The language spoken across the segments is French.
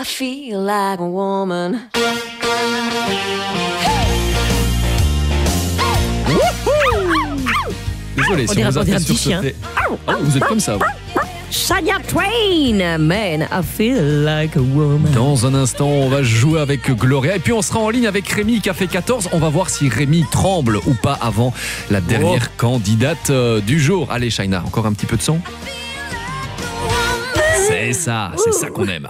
I feel like a woman. Désolé si on vous a fait sursauter. Oh, vous êtes comme ça. Shania Twain, man, I feel like a woman. Dans un instant, on va jouer avec Gloria et puis on sera en ligne avec Rémi qui a fait 14. On va voir si Rémi tremble ou pas avant la dernière candidate du jour. Allez, Shaina, encore un petit peu de son. C'est ça qu'on aime.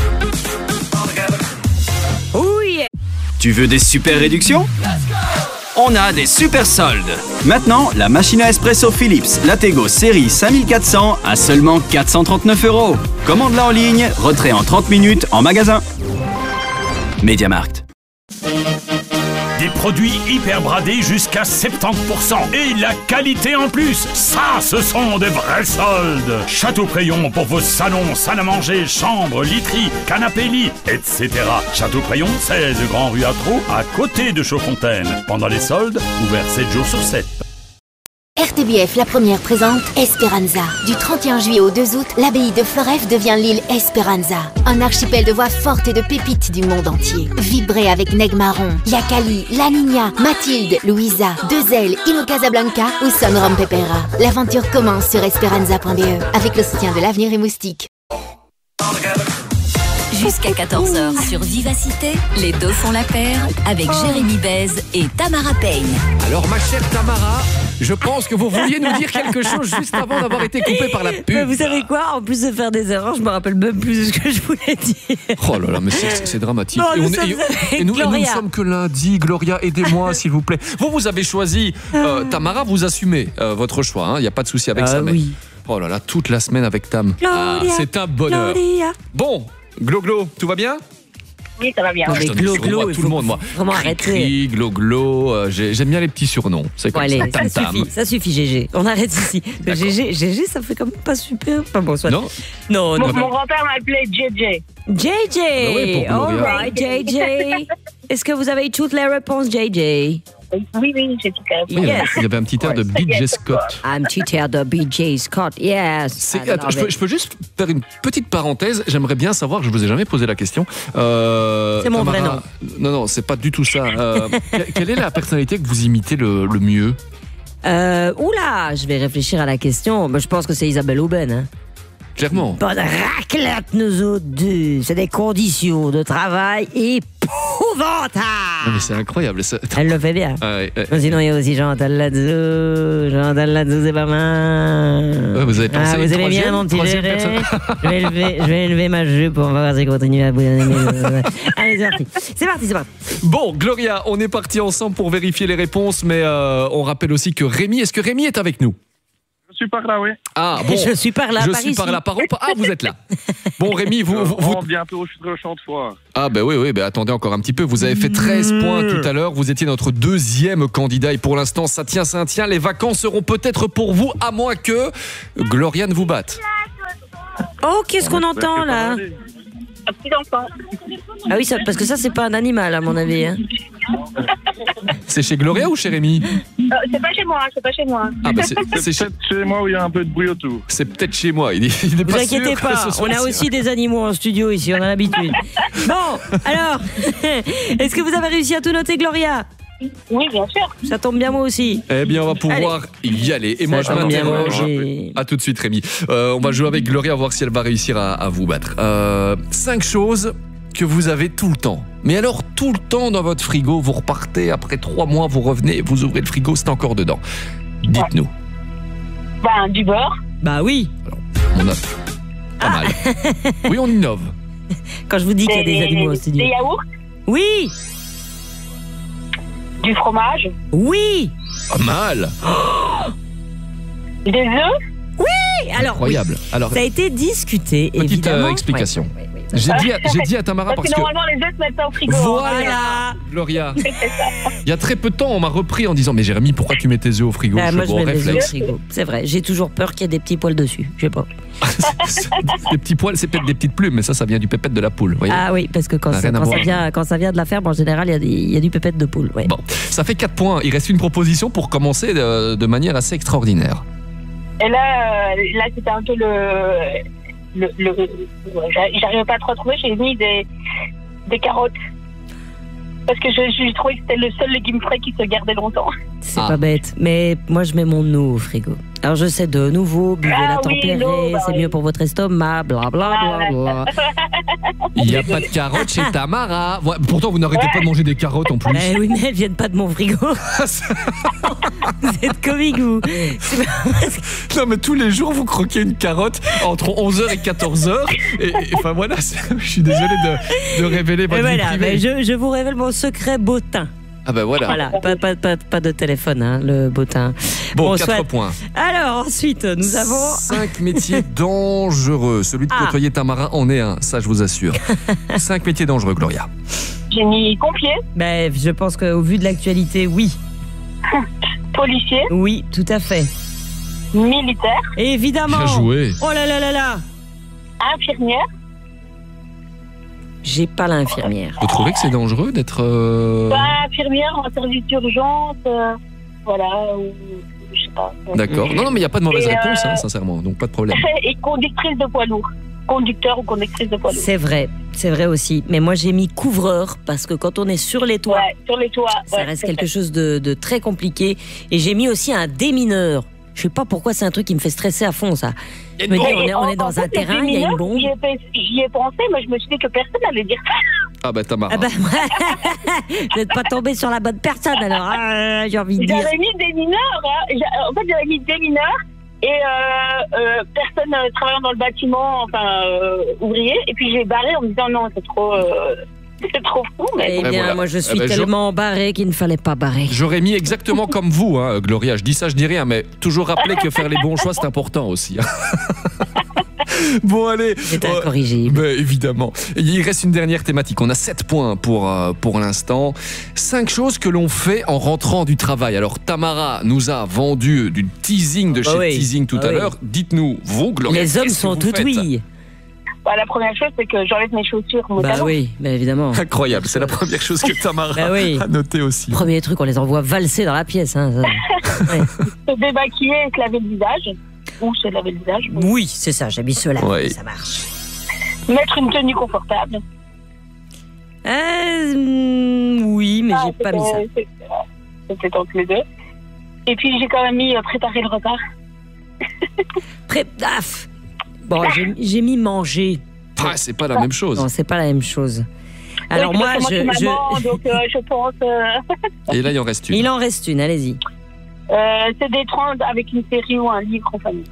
Oui. Tu veux des super réductions ? On a des super soldes. Maintenant, la machine à espresso Philips Lattego série 5400 à seulement 439 €. Commande-la en ligne, retrait en 30 minutes en magasin. MediaMarkt. Des produits hyper bradés jusqu'à 70% et la qualité en plus. Ça, ce sont des vrais soldes. Château-Crayon pour vos salons, salle à manger, chambres, literie, canapé-lit, etc. Château-Crayon, 16 Grand Rue Atro, à côté de Chaudfontaine. Pendant les soldes, ouvert 7 jours sur 7. RTBF, la première présente Esperanza. Du 31 juillet au 2 août, l'abbaye de Floreffe devient l'île Esperanza. Un archipel de voix fortes et de pépites du monde entier. Vibrez avec Neg Marron, Yakali, La Niña, Mathilde, Louisa, Deux-Ailes, Imo Casablanca ou Son Rom Pepera. L'aventure commence sur esperanza.be avec le soutien de l'Avenir et Moustique. Jusqu'à 14h sur Vivacité, les deux font la paire avec Jérémy Bèze et Tamara Payne. Alors ma chère Tamara, je pense que vous vouliez nous dire quelque chose juste avant d'avoir été coupé par la pub. Mais vous savez quoi ? En plus de faire des erreurs, je me rappelle même plus de ce que je voulais dire. Oh là là, mais c'est dramatique. Bon, et nous ne sommes que lundi. Gloria, aidez-moi s'il vous plaît. Vous avez choisi, Tamara, vous assumez votre choix. Il n'y a pas de souci avec ça. Mais... Oui. Oh là là, toute la semaine avec Tam. C'est un bonheur. Gloria. Bon, Glo-Glo, tout va bien ? Oui, ça va bien. Je donne des surnoms à tout le monde, moi. Vraiment arrêter. Glo-Glo, j'aime bien les petits surnoms. C'est comme allez, ça. Ça suffit, GG. On arrête ici. GG, ça fait comme pas super. Enfin bon, soit. Non. Mon grand-père m'appelait JJ. JJ. oui, pour All Gloria. right, JJ. Est-ce que vous avez toutes les réponses, JJ? Oui, j'ai tout à Oui, il y avait un petit air de B.J. Scott. Un petit air de B.J. Scott, yes. Attends, je peux juste faire une petite parenthèse. J'aimerais bien savoir, je vous ai jamais posé la question. C'est mon vrai nom. Non, c'est pas du tout ça. Quelle est la personnalité que vous imitez le mieux ? Oula, je vais réfléchir à la question. Je pense que c'est Isabelle Aubin. Hein. Clairement. Pas de raclette, nous autres deux. C'est des conditions de travail épouvantables. Non, mais c'est incroyable. Elle le fait bien. Ouais. Sinon, il y a aussi Chantal Latsou. Chantal Latsou, c'est pas mal. Ouais, vous avez pensé vous aimez bien mon petit Géré. Je vais élever ma jupe pour voir si continue à bouger. Allez, c'est parti. Bon, Gloria, on est parti ensemble pour vérifier les réponses, mais on rappelle aussi que Rémi, est-ce que Rémi est avec nous ? Je suis par là, oui. Ah bon. Je suis par là. Je suis par là. Ah, vous êtes là. Bon, Rémi, vous... bientôt, je suis très au champ de foi. Ah oui, attendez encore un petit peu. Vous avez fait 13 points tout à l'heure. Vous étiez notre deuxième candidat et pour l'instant, ça tient. Les vacances seront peut-être pour vous, à moins que Gloria ne vous batte. Oh, qu'est-ce qu'on entend là ? Un petit enfant. Ah oui, parce que ça, c'est pas un animal, à mon avis. Hein. C'est chez Gloria ou chez Rémi ? C'est pas chez moi. Ah bah c'est chez moi où il y a un peu de bruit autour. C'est peut-être chez moi. Il n'est vous pas inquiétez sûr pas, on a aussi des animaux en studio ici, on a l'habitude. Bon, alors, est-ce que vous avez réussi à tout noter, Gloria ? Oui, bien sûr. Ça tombe bien, moi aussi. Eh bien, on va pouvoir y aller. Et moi, je m'interroge. À tout de suite, Rémi. On va jouer avec Gloria, voir si elle va réussir à vous battre. 5 choses que vous avez tout le temps. Mais alors, tout le temps dans votre frigo, vous repartez, après 3 mois, vous revenez, vous ouvrez le frigo, c'est encore dedans. Dites-nous. Du beurre. Bah oui. Alors, on a pas mal. Oui, on innove. Quand je vous dis qu'il y a des animaux au studio. Des yaourts. Oui. Du fromage. Oui. Pas mal. Des œufs. Oui. Alors, incroyable. Oui. Alors, ça a été discuté, petite évidemment. Explication. Oui. J'ai dit à Tamara parce que normalement les œufs se mettent pas au frigo. Voilà. Gloria. Il y a très peu de temps, on m'a repris en disant mais Jérémy, pourquoi tu mets tes œufs au frigo ? Moi je mets mes œufs au frigo. C'est vrai, j'ai toujours peur qu'il y ait des petits poils dessus. Je sais pas. Des petits poils, c'est peut-être des petites plumes, mais ça vient du pépette de la poule. Voyez. Ah oui, parce que quand ça vient de la ferme, en général, il y a du pépette de poule. Ouais. Bon, ça fait 4 points. Il reste une proposition pour commencer de manière assez extraordinaire. Et là c'était un peu j'arrivais pas à trop trouver, j'ai mis des carottes. Parce que j'ai trouvé que c'était le seul légume frais qui se gardait longtemps. C'est pas bête, mais moi je mets mon eau au frigo. Alors je sais, de nouveau, buvez la tempérée, c'est mieux pour votre estomac, blablabla. Il n'y a pas de carottes chez Tamara. Pourtant, vous n'arrêtez pas de manger des carottes en plus. Mais oui, mais elles viennent pas de mon frigo. Vous êtes comique, vous. Non, mais tous les jours, vous croquez une carotte entre 11h et 14h. Et enfin, voilà, je suis désolé de révéler votre vie privée. Je vous révèle mon secret bottin. Ah ben voilà. Voilà, pas de téléphone, hein, le bottin. Bon, 4 points. Alors, ensuite, nous avons... 5 métiers dangereux. Celui de côtoyer Tamara en est un, ça je vous assure. 5 métiers dangereux, Gloria. J'ai mis pompier. Ben, je pense qu'au vu de l'actualité, oui. Policier. Oui, tout à fait. Militaire. Évidemment. Bien joué. Oh là là là là. Infirmière. J'ai pas l'infirmière. Vous trouvez que c'est dangereux d'être... infirmière en service d'urgence, voilà, ou je sais pas. D'accord. Non, mais il n'y a pas de mauvaise réponse, sincèrement, donc pas de problème. Et conductrice de poids lourd. Conducteur ou conductrice de poids lourd. C'est vrai aussi. Mais moi j'ai mis couvreur parce que quand on est sur les toits, sur les toits, ça reste quelque chose de très compliqué. Et j'ai mis aussi un démineur. Je sais pas pourquoi, c'est un truc qui me fait stresser à fond, ça. Je me dis, on est dans un terrain, il y a une bombe. J'y ai pensé, mais je me suis dit que personne n'allait dire ça. Ah bah Tamara. Vous n'êtes pas tombé sur la bonne personne, alors, j'ai envie de dire. J'avais mis des mineurs, en fait j'avais mis des mineurs et personne travaillant dans le bâtiment, ouvrier, et puis j'ai barré en me disant non, c'est trop fou. Mais... Eh bien, moi je suis tellement barré qu'il ne fallait pas barrer. J'aurais mis exactement comme vous, Gloria. Je dis ça, je dis rien, mais toujours rappeler que faire les bons choix, c'est important aussi. Bon, allez. C'est incorrigible. Évidemment. Il reste une dernière thématique. On a 7 points pour l'instant. 5 choses que l'on fait en rentrant du travail. Alors, Tamara nous a vendu du teasing de chez Teasing tout à l'heure. Dites-nous, vous, Gloria. Les hommes sont tout oui. La première chose, c'est que j'enlève mes chaussures, mon talon. Oui, évidemment. Incroyable, c'est la première chose que Tamara a notée aussi. Premier truc, on les envoie valser dans la pièce. Se démaquiller et se laver le visage. Ou se laver le visage. Oui, c'est ça, j'ai mis cela, ça marche. Mettre une tenue confortable. Oui, mais j'ai pas mis ça. C'était entre les deux. Et puis j'ai quand même mis préparer le repas. Bon, j'ai mis manger. C'est pas la même chose. Non, c'est pas la même chose. Alors moi, donc je pense... Et là, il en reste une. Il en reste une, allez-y. C'est d'étreindre avec une série ou un livre en famille.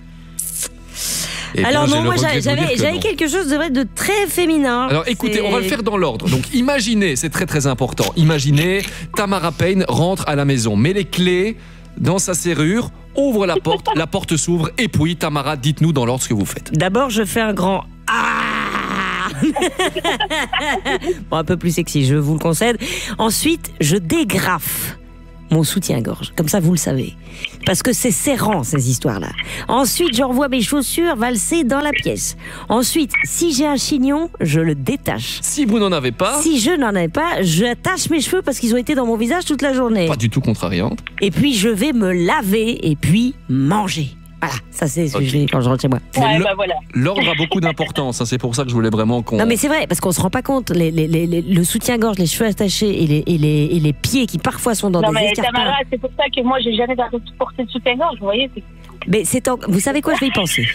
Alors non, moi j'avais quelque chose de très féminin. Alors écoutez, on va le faire dans l'ordre. Donc imaginez, c'est très très important. Imaginez, Tamara Payne rentre à la maison, met les clés dans sa serrure, ouvre la porte s'ouvre, et puis Tamara, dites-nous dans l'ordre ce que vous faites. D'abord, je fais un grand ah. Bon, un peu plus sexy, je vous le concède. Ensuite, je dégrafe mon soutien-gorge, comme ça vous le savez. Parce que c'est serrant ces histoires-là. Ensuite, j'envoie mes chaussures valser dans la pièce. Ensuite, si j'ai un chignon, je le détache. Si vous n'en avez pas... Si je n'en ai pas, j'attache mes cheveux parce qu'ils ont été dans mon visage toute la journée. Pas du tout contrariante. Et puis je vais me laver et puis manger. Voilà, ça c'est ce que je fais quand je rentre chez moi. Voilà. L'ordre a beaucoup d'importance, c'est pour ça que je voulais vraiment qu'on... Non mais c'est vrai, parce qu'on se rend pas compte, le soutien-gorge, les cheveux attachés et les pieds qui parfois sont dans des escarpins. Non mais Tamara, c'est pour ça que moi j'ai jamais porté de soutien-gorge, vous voyez. Mais vous savez quoi, je vais y penser.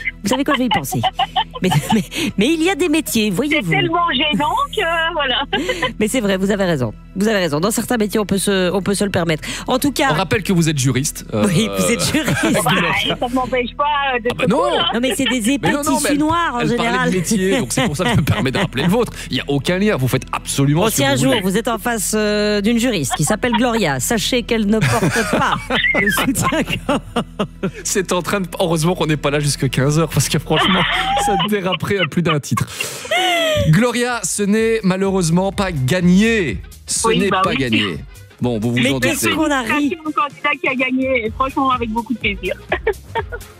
Mais il y a des métiers, voyez-vous. C'est tellement gênant que voilà. Mais c'est vrai, vous avez raison. Dans certains métiers, on peut se le permettre. En tout cas, on rappelle que vous êtes juriste. Oui, vous êtes juriste. Ça ne m'empêche pas de. Non, mais c'est des épais tissus noirs en général. Elle parlait de métier, donc c'est pour ça que je me permets de rappeler le vôtre. Il n'y a aucun lien. Vous faites absolument. Si un jour vous êtes en face d'une juriste qui s'appelle Gloria, sachez qu'elle ne porte pas le soutien-gorge. C'est en train de... Heureusement qu'on n'est pas là jusqu'à 15h parce que franchement, ça déraperait à plus d'un titre. Gloria, ce n'est malheureusement pas gagné. Ce n'est pas gagné. Bon, vous en doutez. Mais qu'est-ce qu'on a ri. C'est mon candidat qui a gagné, et franchement avec beaucoup de plaisir.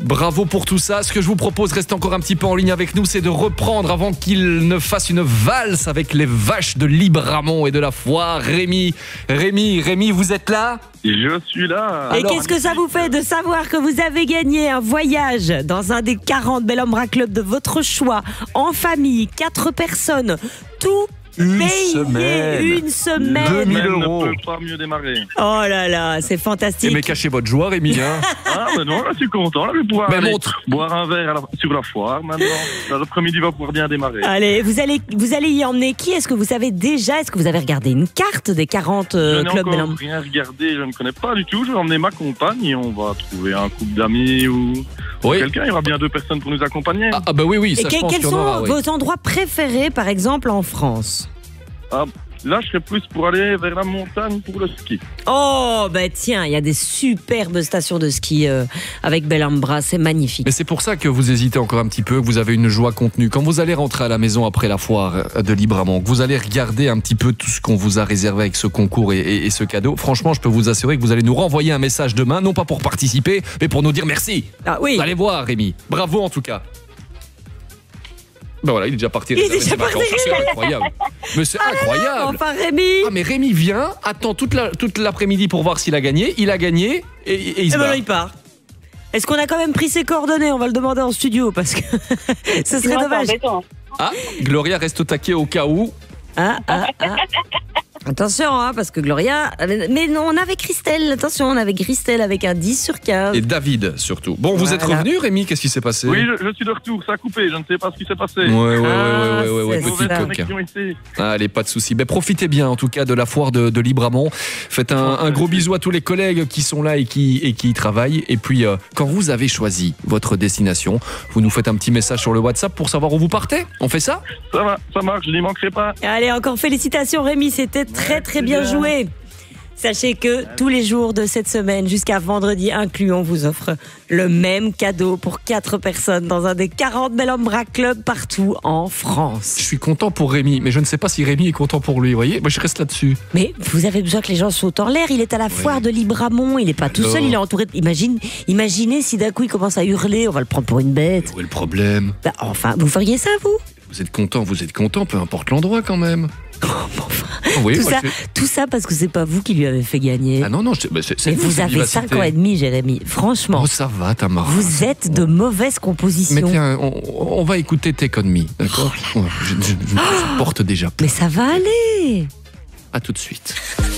Bravo pour tout ça. Ce que je vous propose, restez encore un petit peu en ligne avec nous, c'est de reprendre avant qu'il ne fasse une valse avec les vaches de Libramont et de la foire. Rémi, vous êtes là ? Je suis là. Et qu'est-ce que ça vous fait de savoir que vous avez gagné un voyage dans un des 40 Bellombra Club de votre choix, en famille, 4 personnes, tout Une payé, semaine. une semaine. 2000 ne euros. peut pas mieux démarrer. Oh là là, c'est fantastique. Mais cachez votre joie, Rémi. Hein. Ah, mais non, là, je suis content. Là, je vais pouvoir Mais aller montre. boire un verre sur la foire maintenant. L'après-midi va pouvoir bien démarrer. Allez, vous allez y emmener qui? Est-ce que vous savez déjà? Est-ce que vous avez regardé une carte des 40 Je n'ai clubs encore Bellombra? rien regardé, je ne connais pas du tout. Je vais emmener ma compagne et on va trouver un couple d'amis ou Oui. quelqu'un. Il y aura bien 2 personnes pour nous accompagner. Ah bah oui, Et ça je pense quels qu'il y en sont aura, oui. vos endroits préférés, par exemple, en France? Ah, là, je serais plus pour aller vers la montagne pour le ski. Oh, bah tiens, il y a des superbes stations de ski avec Bellombra, c'est magnifique. Mais c'est pour ça que vous hésitez encore un petit peu, que vous avez une joie contenue. Quand vous allez rentrer à la maison après la foire de Libramont, que vous allez regarder un petit peu tout ce qu'on vous a réservé avec ce concours et ce cadeau, franchement, je peux vous assurer que vous allez nous renvoyer un message demain, non pas pour participer, mais pour nous dire merci. Ah oui. Vous allez voir, Rémi. Bravo en tout cas. Ben voilà, il est déjà parti. Il est réserver déjà ses parti. vacances. C'est incroyable. Mais c'est incroyable. Enfin, Rémi. Ah mais Rémi vient, attend toute l'après-midi pour voir s'il a gagné. Il a gagné et il se Et ben barre. là, il part. Est-ce qu'on a quand même pris ses coordonnées? On va le demander en studio parce que ce serait Non, dommage. c'est embêtant. Ah, Gloria reste au taquet au cas où. Ah. Attention, hein, parce que Gloria. Mais non, on avait Christelle. Attention, on avait Christelle avec un 10 sur 15. Et David surtout. Bon, vous êtes Voilà. revenu, Rémi? Qu'est-ce qui s'est passé? Oui, je suis de retour. Ça a coupé. Je ne sais pas ce qui s'est passé. Ouais, c'est petit ça. coquin. Connexion ici. Allez, pas de souci. Ben, profitez bien en tout cas de la foire de Libramont. Faites un gros bisou à tous les collègues qui sont là et qui y travaillent. Et puis, quand vous avez choisi votre destination, vous nous faites un petit message sur le WhatsApp pour savoir où vous partez. On fait ça? Ça va, ça marche. Je n'y manquerai pas. Allez, encore félicitations, Rémi. C'était très, très bien joué. Sachez que tous les jours de cette semaine, jusqu'à vendredi inclus, on vous offre le même cadeau pour 4 personnes dans un des 40 Bellombra Club partout en France. Je suis content pour Rémi, mais je ne sais pas si Rémi est content pour lui. Vous voyez, moi je reste là-dessus. Mais vous avez besoin que les gens sautent en l'air. Il est à la foire de Libramont. Il n'est pas tout Alors seul. Il est entouré. Imaginez si d'un coup il commence à hurler. On va le prendre pour une bête. Où est le problème? Bah, enfin, vous feriez ça, vous? Vous êtes content, peu importe l'endroit quand même. Oui, tout, moi, ça, je fais- tout ça parce que c'est pas vous qui lui avez fait gagner. Ah non, c'est Mais nous, vous c'est avez Vivacité. 5 ans et demi, Jérémy. Franchement, Oh, ça va, Tamara. vous êtes de mauvaise composition. Mais tiens, on va écouter Take On Me, d'accord? Ouais, je me porte déjà. Mais ça va aller. À tout de suite.